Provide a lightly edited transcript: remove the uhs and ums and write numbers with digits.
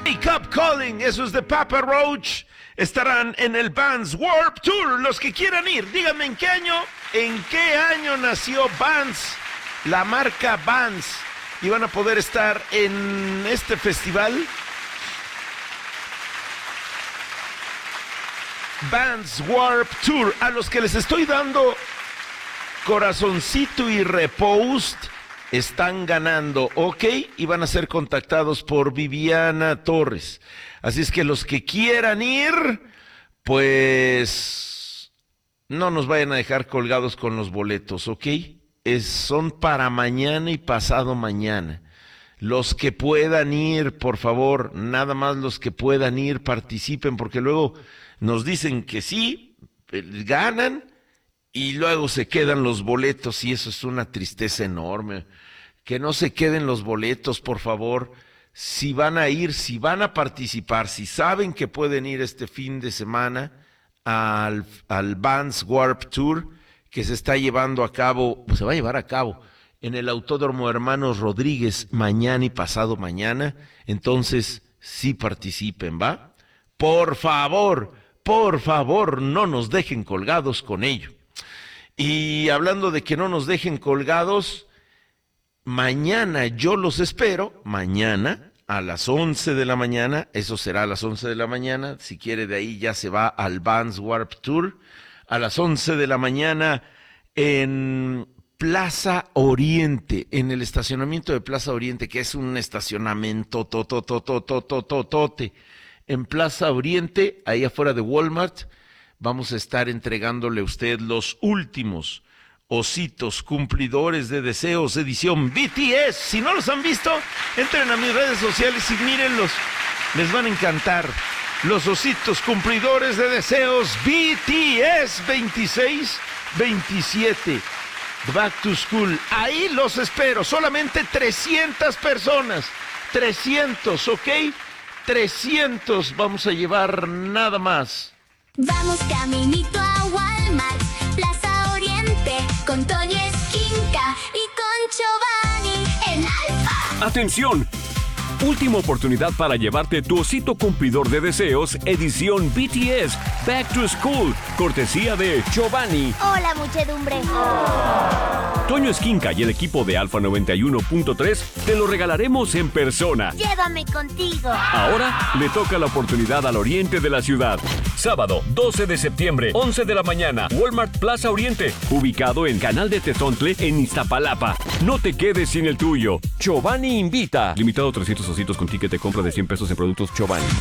Wake Up Calling, eso es de Papa Roach. Estarán en el Vans Warped Tour. Los que quieran ir, díganme en qué año nació Vans, la marca Vans, y van a poder estar en este festival. Vans Warped Tour. A los que les estoy dando corazoncito y repost, están ganando, ¿ok? Y van a ser contactados por Viviana Torres. Así es que los que quieran ir, pues no nos vayan a dejar colgados con los boletos, ¿ok? Son para mañana y pasado mañana. Los que puedan ir, por favor, nada más los que puedan ir, participen, porque luego nos dicen que sí, ganan, y luego se quedan los boletos, y eso es una tristeza enorme. Que no se queden los boletos, por favor. Si van a ir, si van a participar, si saben que pueden ir este fin de semana al Vans Warped Tour, que se está llevando a cabo, se va a llevar a cabo en el Autódromo Hermanos Rodríguez mañana y pasado mañana, entonces sí participen, ¿va? Por favor, no nos dejen colgados con ello. Y hablando de que no nos dejen colgados, mañana yo los espero, mañana a las 11 de la mañana, eso será a las 11 de la mañana, si quiere de ahí ya se va al Vans Warped Tour, a las 11 de la mañana en Plaza Oriente, en el estacionamiento de Plaza Oriente, que es un estacionamiento totote, en Plaza Oriente, ahí afuera de Walmart, vamos a estar entregándole a usted los últimos ositos cumplidores de deseos edición BTS. Si no los han visto, entren a mis redes sociales y mírenlos, les van a encantar. Los ositos cumplidores de deseos BTS 26-27 Back to School. Ahí los espero, solamente 300 personas, 300, ¿ok? 300 vamos a llevar, nada más. Vamos caminito a Walmart, Plaza Oriente, con Toño Esquinca y con Giovanni en Alfa. ¡Atención! Última oportunidad para llevarte tu osito cumplidor de deseos, edición BTS Back to School, cortesía de Giovanni. Hola, muchedumbre. Toño Esquinca y el equipo de Alfa 91.3 te lo regalaremos en persona. Llévame contigo. Ahora le toca la oportunidad al oriente de la ciudad. Sábado 12 de septiembre, 11 de la mañana, Walmart Plaza Oriente, ubicado en Canal de Tezontle en Iztapalapa. No te quedes sin el tuyo. Giovanni invita. Limitado a 300 ositos con ticket de compra de $100 en productos Giovanni.